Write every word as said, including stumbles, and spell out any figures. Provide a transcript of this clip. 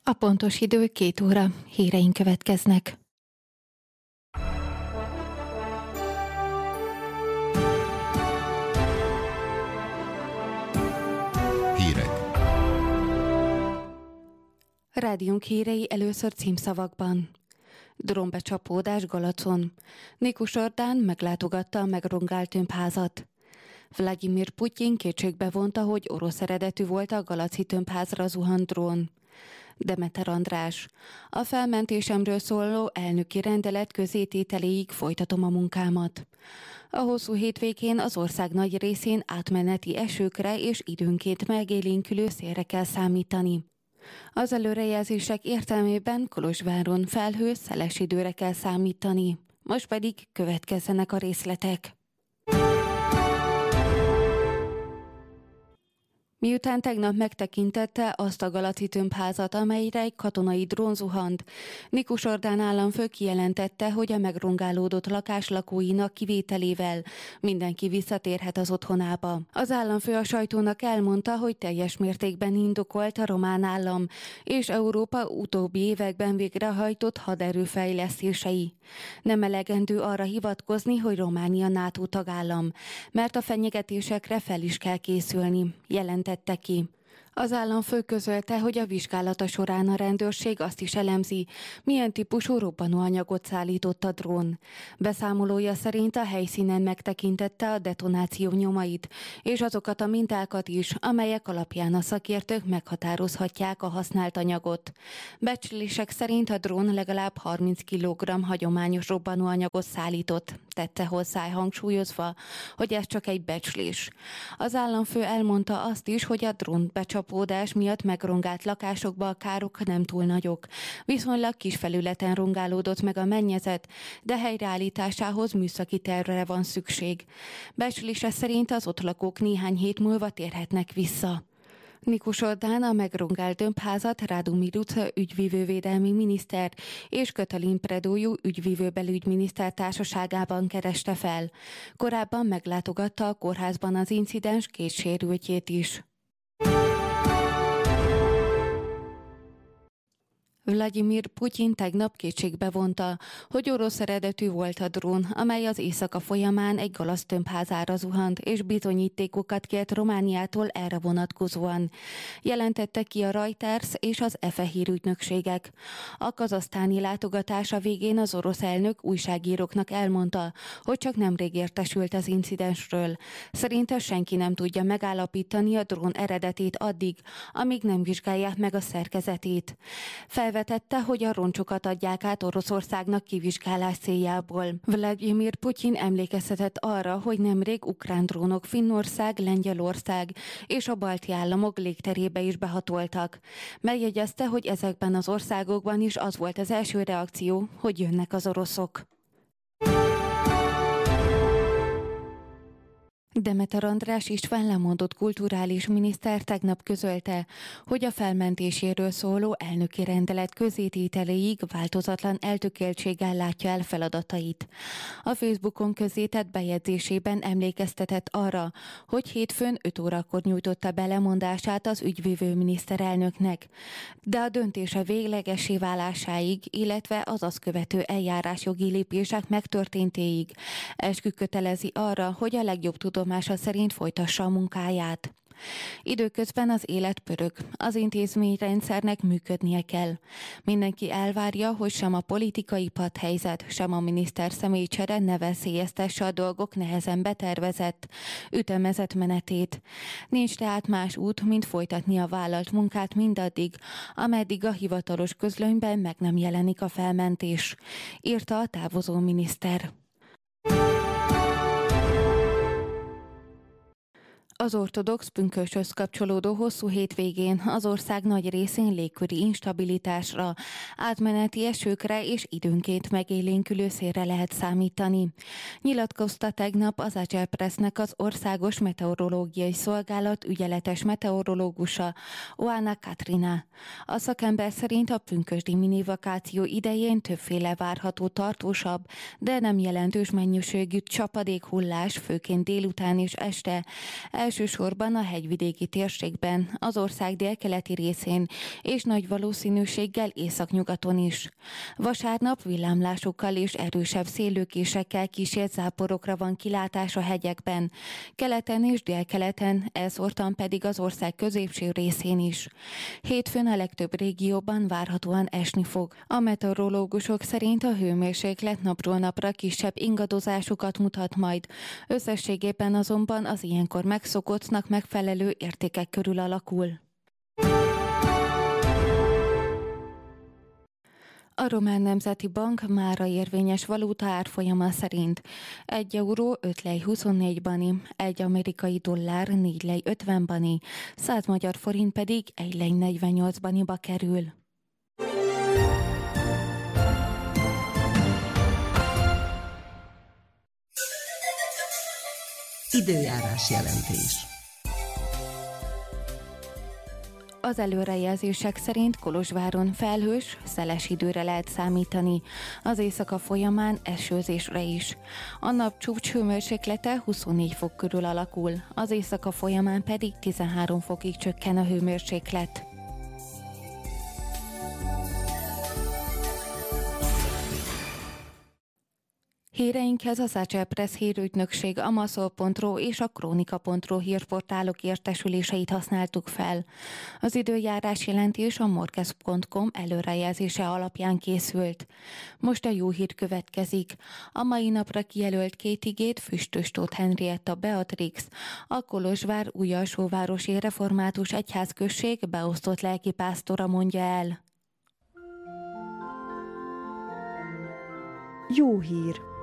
A pontos idő két óra, híreink következnek. Hírek. Rádiónk hírei először címszavakban. Drónbecsapódás Galacon. Nikus Orbán meglátogatta a megrongált tömbházat. Vladimir Putyin kétségbe vonta, hogy orosz eredetű volt a galaci tömbházra zuhant drón. Demeter András. A felmentésemről szóló elnöki rendelet közétételéig folytatom a munkámat. A hosszú hétvégén az ország nagy részén átmeneti esőkre és időnként megélénkülő szélre kell számítani. Az előrejelzések értelmében Kolozsváron felhő, szeles időre kell számítani. Most pedig következzenek a részletek. Miután tegnap megtekintette azt a galaci tömbházat, amelyre egy katonai drón zuhant, Nikus Orbán államfő kijelentette, hogy a megrongálódott lakás lakóinak kivételével mindenki visszatérhet az otthonába. Az államfő a sajtónak elmondta, hogy teljes mértékben indokolt a román állam és Európa utóbbi években végrehajtott haderőfejlesztései. Nem elegendő arra hivatkozni, hogy Románia NATO tagállam, mert a fenyegetésekre fel is kell készülni, jelentette ki. Az államfő közölte, hogy a vizsgálata során a rendőrség azt is elemzi, milyen típusú robbanóanyagot szállított a drón. Beszámolója szerint a helyszínen megtekintette a detonáció nyomait, és azokat a mintákat is, amelyek alapján a szakértők meghatározhatják a használt anyagot. Becslések szerint a drón legalább harminc kilogramm hagyományos robbanóanyagot szállított, tette hozzá hangsúlyozva, hogy ez csak egy becslés. Az államfő elmondta azt is, hogy a drón becsapódás miatt megrongált lakásokba a károk nem túl nagyok. Viszonylag kis felületen rongálódott meg a mennyezet, de helyreállításához műszaki tervre van szükség. Becslése szerint az ott lakók néhány hét múlva térhetnek vissza. Nikus Orbán a megrongált tömbházat Radomir utca ügyvívővédelmi miniszter és Katalin Predójú ügyvívő belügyminiszter társaságában kereste fel. Korábban meglátogatta a kórházban az incidens két sérültjét is. Vladimir Putyin tegnap kétségbe vonta, hogy orosz eredetű volt a drón, amely az éjszaka folyamán egy galac tömbházára zuhant, és bizonyítékokat kért Romániától erre vonatkozóan. Jelentette ki a Reuters és az e fe hírügynökségek. A kazahsztáni látogatása végén az orosz elnök újságíróknak elmondta, hogy csak nemrég értesült az incidensről. Szerinte senki nem tudja megállapítani a drón eredetét addig, amíg nem vizsgálják meg a szerkezetét. Felve Vetette, hogy a roncsokat adják át Oroszországnak kivizsgálás céljából. Vladimir Putyin emlékeztetett arra, hogy nemrég ukrán drónok Finnország, Lengyelország és a balti államok légterébe is behatoltak. Megjegyezte, hogy ezekben az országokban is az volt az első reakció, hogy jönnek az oroszok. Demeter András István lemondott kulturális miniszter tegnap közölte, hogy a felmentéséről szóló elnöki rendelet közétételéig változatlan eltökéltséggel látja el feladatait. A Facebookon közzétett bejegyzésében emlékeztetett arra, hogy hétfőn öt órakor nyújtotta be lemondását az ügyvívő miniszterelnöknek, de a döntése véglegessé válásáig, illetve az azt követő eljárásjogi lépések megtörténtéig eskü kötelezi arra, hogy a legjobb tudomása szerint folytassa a munkáját. Időközben az élet pörög, az intézményrendszernek működnie kell. Mindenki elvárja, hogy sem a politikai padhelyzet, sem a miniszter személycsere ne veszélyeztesse a dolgok nehezen betervezett, ütemezett menetét. Nincs tehát más út, mint folytatni a vállalt munkát mindaddig, ameddig a hivatalos közlönyben meg nem jelenik a felmentés, írta a távozó miniszter. Az ortodox pünköshöz kapcsolódó hosszú hétvégén az ország nagy részén légköri instabilitásra, átmeneti esőkre és időnként megélénkülő szélre lehet számítani. Nyilatkozta tegnap az Acerpressnek az Országos Meteorológiai Szolgálat ügyeletes meteorológusa, Oana Katrina. A szakember szerint a pünkösdi minivakáció idején többféle várható tartósabb, de nem jelentős mennyiségű csapadékhullás, főként délután és este Elsősorban a hegyvidéki térségben, az ország délkeleti részén és nagy valószínűséggel északnyugaton is. Vasárnap villámlásokkal és erősebb széllökésekkel kísért záporokra van kilátás a hegyekben, keleten és délkeleten, elszórtan pedig az ország középső részén is. Hétfőn a legtöbb régióban várhatóan esni fog. A meteorológusok szerint a hőmérséklet napról napra kisebb ingadozásokat mutat majd. Összességében azonban az ilyenkor megszokottnak megfelelő értékek körül alakul. A Román Nemzeti Bank mára érvényes valuta árfolyama szerint egy euró öt lej huszonnégy bani, egy amerikai dollár négy lej ötven bani, száz magyar forint pedig egy lej negyvennyolc baniba kerül. Időjárás jelentés. Az előrejelzések szerint Kolozsváron felhős, szeles időre lehet számítani, az éjszaka folyamán esőzésre is. A nap csúcs hőmérséklete huszonnégy fok körül alakul, az éjszaka folyamán pedig tizenhárom fokig csökken a hőmérséklet. Híreinkhez az á cé é Press hírügynökség, a maszol pont ro és a krónika pont ro hírportálok értesüléseit használtuk fel. Az időjárás jelentés a morkez pont com előrejelzése alapján készült. Most a jó hír következik. A mai napra kijelölt két igét Füstös Tóth Henrietta Beatrix, a Kolozsvár Újalsóvárosi Református Egyházközség beosztott lelkipásztora mondja el. Jó hír!